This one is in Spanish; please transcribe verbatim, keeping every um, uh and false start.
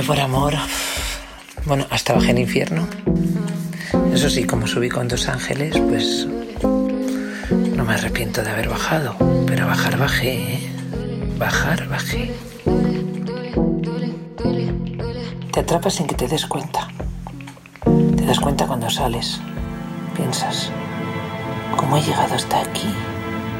Yo por amor, bueno, hasta bajé al infierno. Eso sí, como subí con dos ángeles, pues no me arrepiento de haber bajado. Pero bajar bajé, ¿eh? Bajar bajé. Te atrapas sin que te des cuenta. Te das cuenta cuando sales. Piensas, ¿cómo he llegado hasta aquí?